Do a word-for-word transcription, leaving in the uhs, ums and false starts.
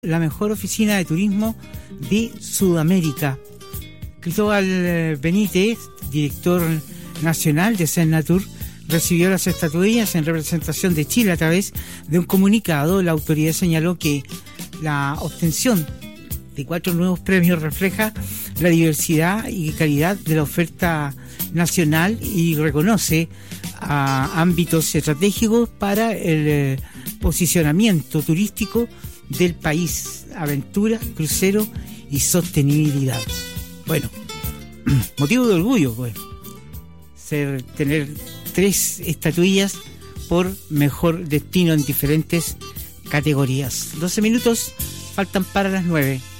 la mejor oficina de turismo de Sudamérica. Cristóbal Benítez, director nacional de Senatur, recibió las estatuillas en representación de Chile. A través de un comunicado, la autoridad señaló que la obtención de cuatro nuevos premios refleja la diversidad y calidad de la oferta nacional y reconoce a ámbitos estratégicos para el eh, posicionamiento turístico del país: aventura, crucero y sostenibilidad. Bueno, motivo de orgullo, pues, ser, tener tres estatuillas por mejor destino en diferentes categorías. doce minutos faltan para las nueve.